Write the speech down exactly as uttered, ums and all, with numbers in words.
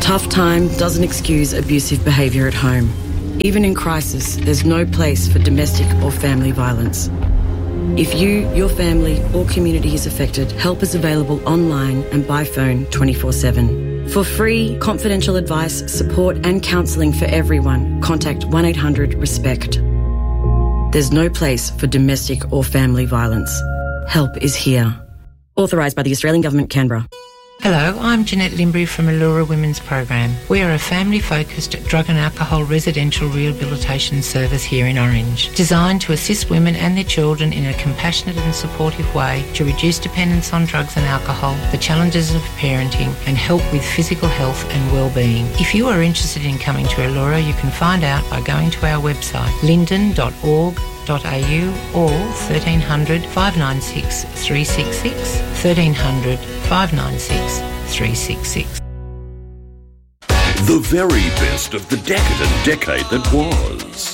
tough time doesn't excuse abusive behaviour at home. Even in crisis, there's no place for domestic or family violence. If you, your family or community is affected, help is available online and by phone twenty-four seven. For free, confidential advice, support and counselling for everyone, contact one eight hundred RESPECT. There's no place for domestic or family violence. Help is here. Authorised by the Australian Government, Canberra. Hello, I'm Jeanette Limbury from Allura Women's Program. We are a family-focused drug and alcohol residential rehabilitation service here in Orange, designed to assist women and their children in a compassionate and supportive way to reduce dependence on drugs and alcohol, the challenges of parenting, and help with physical health and well-being. If you are interested in coming to Allura, you can find out by going to our website, linden dot org dot a u or thirteen hundred, five nine six, three six six, thirteen hundred, five nine six, three six six. The very best of the decadent decade that was.